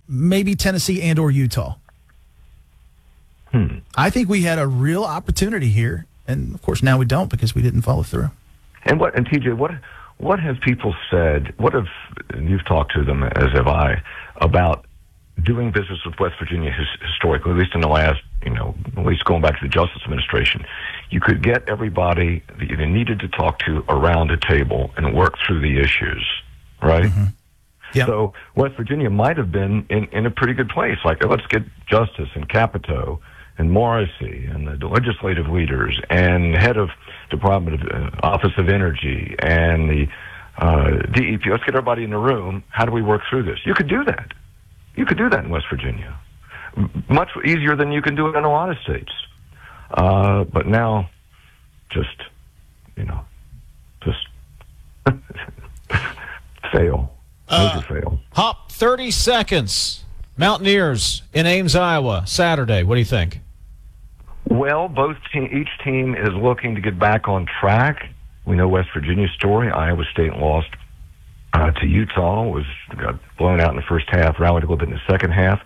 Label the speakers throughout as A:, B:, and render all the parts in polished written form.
A: maybe Tennessee and or Utah. I think we had a real opportunity here, and of course now we don't because we didn't follow through.
B: And TJ, what have people said? And you've talked to them, as have I, about doing business with West Virginia historically, at least in the last, at least going back to the Justice Administration. You could get everybody that you needed to talk to around a table and work through the issues, right?
A: Mm-hmm. Yep.
B: So West Virginia might have been in a pretty good place. Like, let's get Justice and Capito and Morrissey and the legislative leaders and head of Department of Office of Energy and the DEP. Let's get everybody in the room. How do we work through this? You could do that. You could do that in West Virginia. Much easier than you can do it in a lot of states. But now, just fail. Major fail.
C: Hop, 30 seconds. Mountaineers in Ames, Iowa, Saturday. What do you think?
B: Well, each team is looking to get back on track. We know West Virginia's story. Iowa State lost to Utah, got blown out in the first half, rallied a little bit in the second half.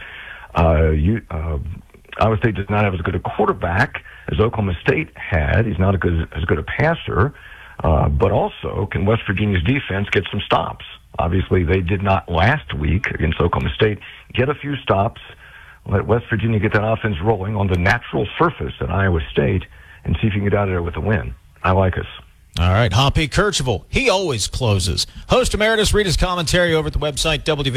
B: Iowa State does not have as good a quarterback as Oklahoma State had. He's not as good a passer, but also can West Virginia's defense get some stops? Obviously, they did not last week against Oklahoma State get a few stops, let West Virginia get that offense rolling on the natural surface at Iowa State, and see if you can get out of there with a win. I like us.
C: All right, Hoppy Kercheval, he always closes. Host emeritus, read his commentary over at the website,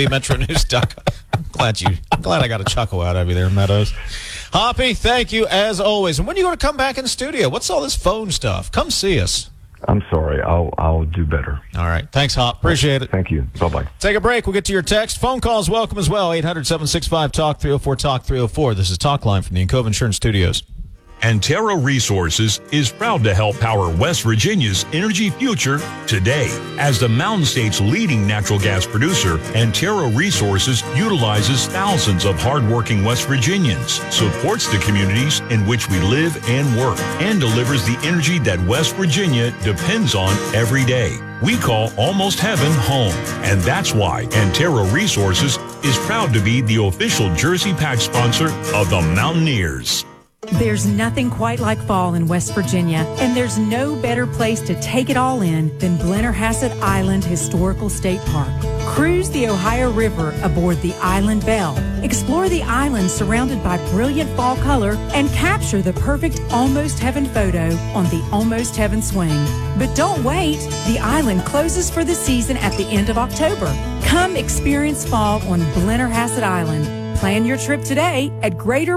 C: WVMetroNews.com. I'm glad I got a chuckle out of you there, Meadows. Hoppy, thank you as always. And when are you going to come back in the studio? What's all this phone stuff? Come see us.
B: I'm sorry. I'll do better.
C: All right. Thanks, Hop. Appreciate it.
B: Thank you. Bye-bye.
C: Take a break. We'll get to your text. Phone calls welcome as well. 800-765-TALK, 304-TALK, 304. This is Talk Line from the Encova Insurance Studios.
D: Antero Resources is proud to help power West Virginia's energy future today. As the Mountain State's leading natural gas producer, Antero Resources utilizes thousands of hardworking West Virginians, supports the communities in which we live and work, and delivers the energy that West Virginia depends on every day. We call Almost Heaven home, and that's why Antero Resources is proud to be the official jersey patch sponsor of the Mountaineers.
E: There's nothing quite like fall in West Virginia, and there's no better place to take it all in than Blennerhassett Island Historical State Park. Cruise the Ohio River aboard the Island Belle. Explore the island surrounded by brilliant fall color and capture the perfect Almost Heaven photo on the Almost Heaven swing. But don't wait. The island closes for the season at the end of October. Come experience fall on Blennerhassett Island. Plan your trip today at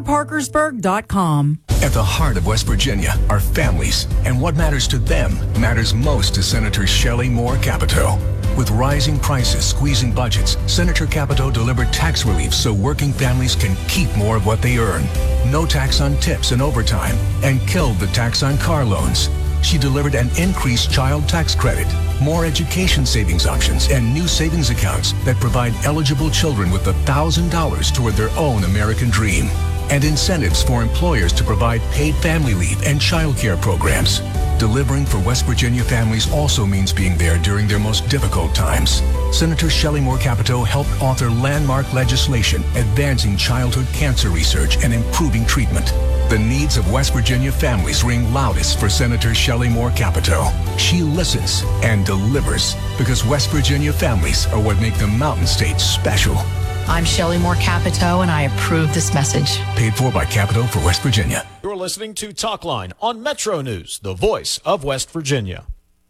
E: GreaterParkersburg.com.
F: At the heart of West Virginia are families, and what matters to them matters most to Senator Shelley Moore Capito. With rising prices squeezing budgets, Senator Capito delivered tax relief so working families can keep more of what they earn. No tax on tips and overtime, and killed the tax on car loans. She delivered an increased child tax credit, more education savings options, and new savings accounts that provide eligible children with $1,000 toward their own American dream, and incentives for employers to provide paid family leave and child care programs. Delivering for West Virginia families also means being there during their most difficult times. Senator Shelley Moore Capito helped author landmark legislation advancing childhood cancer research and improving treatment. The needs of West Virginia families ring loudest for Senator Shelley Moore Capito. She listens and delivers because West Virginia families are what make the Mountain State special.
G: I'm Shelley Moore Capito, and I approve this message.
F: Paid for by Capito for West Virginia.
C: You're listening to Talk Line on Metro News, the voice of West Virginia.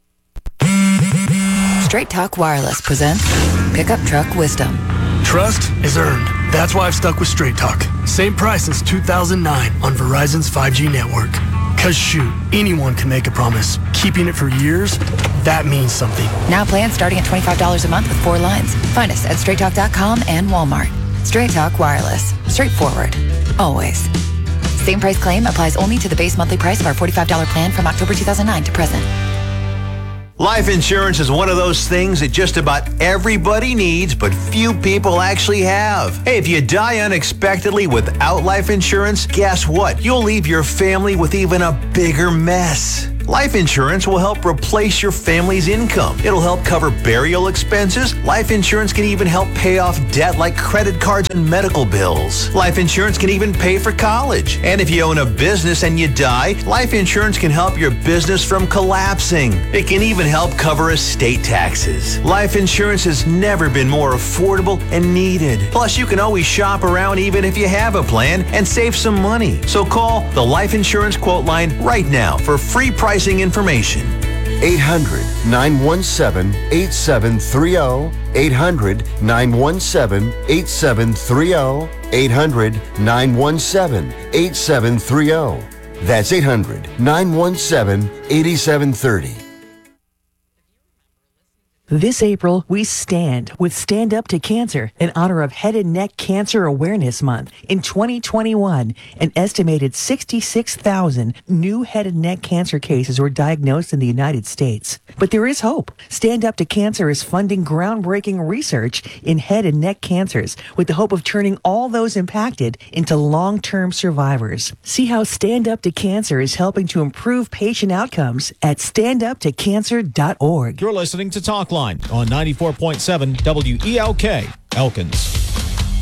H: Straight Talk Wireless presents Pickup Truck Wisdom.
I: Trust is earned. That's why I've stuck with Straight Talk. Same price since 2009 on Verizon's 5G network. Cause shoot, anyone can make a promise. Keeping it for years, that means something.
H: Now plans starting at $25 a month with 4 lines. Find us at StraightTalk.com and Walmart. Straight Talk Wireless. Straightforward. Always. Same price claim applies only to the base monthly price of our $45 plan from October 2009 to present.
J: Life insurance is one of those things that just about everybody needs, but few people actually have. Hey, if you die unexpectedly without life insurance, guess what? You'll leave your family with even a bigger mess. Life insurance will help replace your family's income. It'll help cover burial expenses. Life insurance can even help pay off debt like credit cards and medical bills. Life insurance can even pay for college. And if you own a business and you die, life insurance can help your business from collapsing. It can even help cover estate taxes. Life insurance has never been more affordable and needed. Plus, you can always shop around even if you have a plan and save some money. So call the Life Insurance Quote Line right now for free pricing information.
K: 800-917-8730. 800-917-8730. 800-917-8730. That's 800-917-8730.
L: This April, we stand with Stand Up to Cancer in honor of Head and Neck Cancer Awareness Month. In 2021, an estimated 66,000 new head and neck cancer cases were diagnosed in the United States. But there is hope. Stand Up to Cancer is funding groundbreaking research in head and neck cancers with the hope of turning all those impacted into long-term survivors. See how Stand Up to Cancer is helping to improve patient outcomes at standuptocancer.org.
C: You're listening to Talkline on 94.7 WELK, Elkins.